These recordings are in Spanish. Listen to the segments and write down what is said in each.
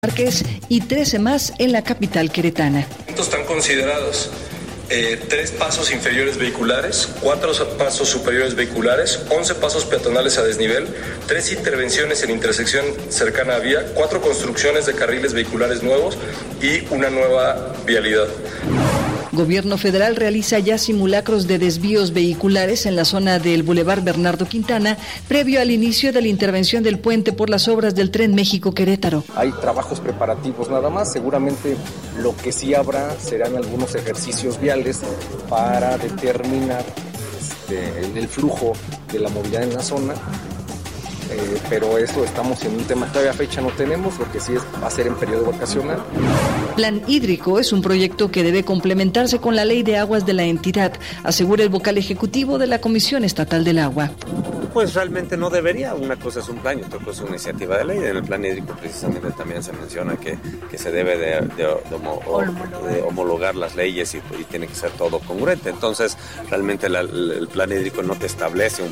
Márquez y 13 más en la capital queretana. Están considerados 3 pasos inferiores vehiculares, 4 pasos superiores vehiculares, 11 pasos peatonales a desnivel, 3 intervenciones en intersección cercana a vía, 4 construcciones de carriles vehiculares nuevos y una nueva vialidad. Gobierno federal realiza ya simulacros de desvíos vehiculares en la zona del Boulevard Bernardo Quintana, previo al inicio de la intervención del puente por las obras del Tren México-Querétaro. Hay trabajos preparativos nada más, seguramente lo que sí habrá serán algunos ejercicios viales para determinar el flujo de la movilidad en la zona. Pero eso estamos en un tema, todavía fecha no tenemos, lo que sí va a ser en periodo vacacional. Plan hídrico es un proyecto que debe complementarse con la ley de aguas de la entidad, asegura el vocal ejecutivo de la Comisión Estatal del Agua. Pues realmente no debería, una cosa es un plan y otra cosa es una iniciativa de ley. En el plan hídrico precisamente también se menciona que se debe de homologar las leyes y tiene que ser todo congruente. Entonces realmente el plan hídrico no te establece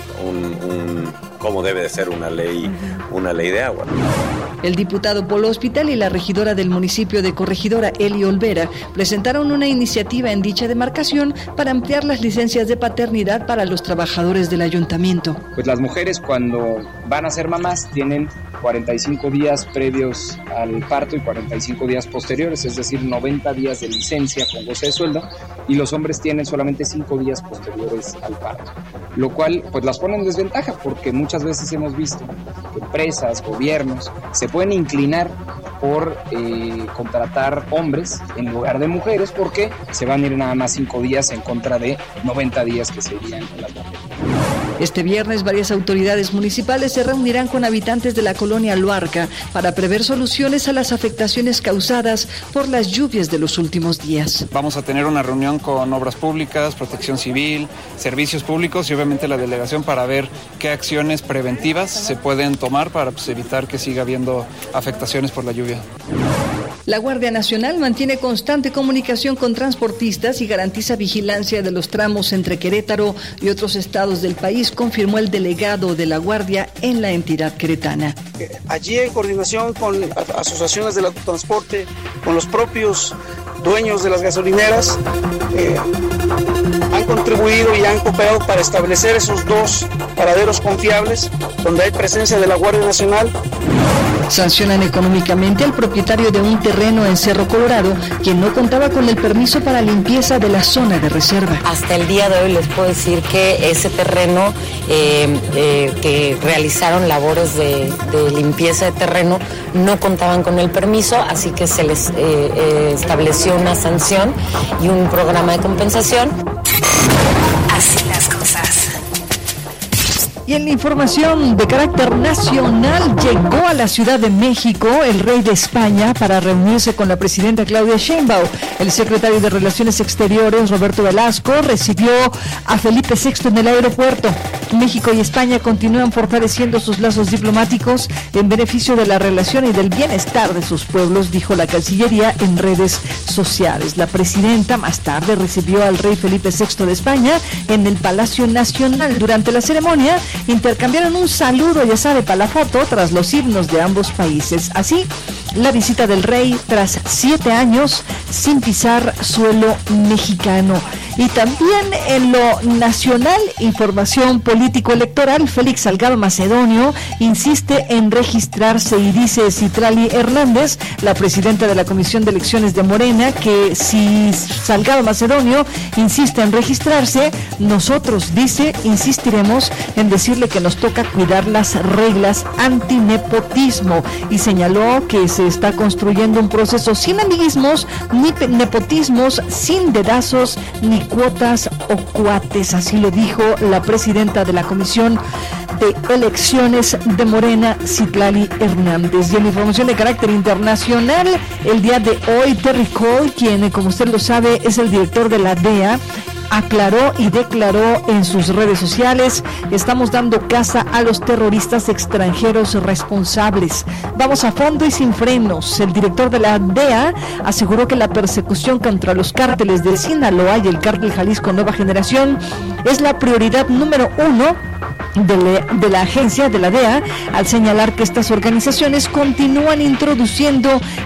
cómo debe de ser una ley de agua. El diputado Polo Hospital y la regidora del municipio de Corregidora, Eli Olvera, presentaron una iniciativa en dicha demarcación para ampliar las licencias de paternidad para los trabajadores del ayuntamiento. Pues las mujeres cuando van a ser mamás tienen 45 días previos al parto y 45 días posteriores, es decir, 90 días de licencia con goce de sueldo, y los hombres tienen solamente 5 días posteriores al parto, lo cual pues las pone en desventaja porque muchas veces hemos visto que empresas, gobiernos se pueden inclinar por contratar hombres en lugar de mujeres porque se van a ir nada más 5 días en contra de 90 días que serían las mujeres. Este viernes varias autoridades municipales se reunirán con habitantes de la colonia Luarca para prever soluciones a las afectaciones causadas por las lluvias de los últimos días. Vamos a tener una reunión con Obras Públicas, Protección Civil, Servicios Públicos y obviamente la delegación para ver qué acciones preventivas se pueden tomar para evitar que siga habiendo afectaciones por la lluvia. La Guardia Nacional mantiene constante comunicación con transportistas y garantiza vigilancia de los tramos entre Querétaro y otros estados del país, confirmó el delegado de la Guardia en la entidad queretana. Allí en coordinación con asociaciones del autotransporte, con los propios dueños de las gasolineras, han contribuido y han cooperado para establecer esos 2 paraderos confiables donde hay presencia de la Guardia Nacional. Sancionan económicamente al propietario de un terreno en Cerro Colorado, quien no contaba con el permiso para limpieza de la zona de reserva. Hasta el día de hoy les puedo decir que ese terreno que realizaron labores de limpieza de terreno no contaban con el permiso, así que se les estableció una sanción y un programa de compensación. Así las cosas. Y en la información de carácter nacional, llegó a la Ciudad de México el rey de España para reunirse con la presidenta Claudia Sheinbaum. El secretario de Relaciones Exteriores, Roberto Velasco, recibió a Felipe VI en el aeropuerto. México y España continúan fortaleciendo sus lazos diplomáticos en beneficio de la relación y del bienestar de sus pueblos, dijo la Cancillería en redes sociales. La presidenta más tarde recibió al rey Felipe VI de España en el Palacio Nacional. Durante la ceremonia intercambiaron un saludo, ya sabe, para la foto, tras los himnos de ambos países. Así, la visita del rey tras 7 años sin pisar suelo mexicano. Y también en lo nacional, información político-electoral, Félix Salgado Macedonio insiste en registrarse y dice Citlali Hernández, la presidenta de la Comisión de Elecciones de Morena, que si Salgado Macedonio insiste en registrarse, nosotros, dice, insistiremos en decirle que nos toca cuidar las reglas antinepotismo, y señaló que se está construyendo un proceso sin amiguismos ni nepotismos, sin dedazos ni cuotas o cuates. Así lo dijo la presidenta de la Comisión de Elecciones de Morena, Citlali Hernández. Y en información de carácter internacional, el día de hoy, Terry Cole, quien, como usted lo sabe, es el director de la DEA, aclaró y declaró en sus redes sociales: estamos dando caza a los terroristas extranjeros responsables. Vamos a fondo y sin frenos. El director de la DEA aseguró que la persecución contra los cárteles de Sinaloa y el cártel Jalisco Nueva Generación es la prioridad número 1 de la agencia de la DEA, al señalar que estas organizaciones continúan introduciendo